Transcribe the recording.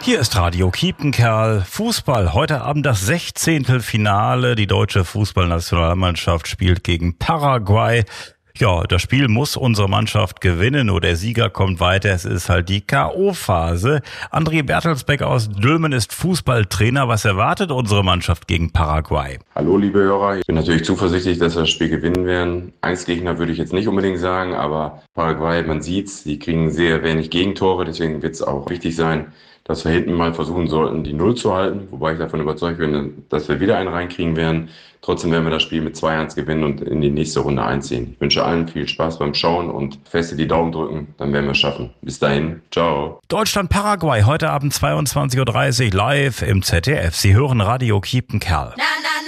Hier ist Radio Kiepenkerl. Fußball. Heute Abend das 16. Finale. Die deutsche Fußballnationalmannschaft spielt gegen Paraguay. Ja, das Spiel muss unsere Mannschaft gewinnen, nur der Sieger kommt weiter. Es ist halt die K.O.-Phase. André Bertelsbeck aus Dülmen ist Fußballtrainer. Was erwartet unsere Mannschaft gegen Paraguay? Hallo liebe Hörer, ich bin natürlich zuversichtlich, dass wir das Spiel gewinnen werden. Gegner würde ich jetzt nicht unbedingt sagen, aber Paraguay, man sieht's, die kriegen sehr wenig Gegentore, deswegen wird es auch wichtig sein, dass wir hinten mal versuchen sollten, die Null zu halten, wobei ich davon überzeugt bin, dass wir wieder einen reinkriegen werden. Trotzdem werden wir das Spiel mit 2-1 gewinnen und in die nächste Runde einziehen. Ich wünsche allen viel Spaß beim Schauen und feste die Daumen drücken, dann werden wir es schaffen. Bis dahin, ciao. Deutschland-Paraguay, heute Abend 22:30 Uhr live im ZDF. Sie hören Radio Kiepenkerl.